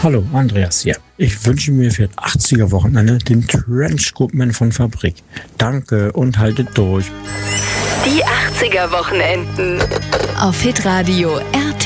Hallo, Andreas hier. Ich wünsche mir für das 80er-Wochenende den Trench-Goodman von Fabrik. Danke und haltet durch. Die 80er-Wochenenden auf Hitradio RT.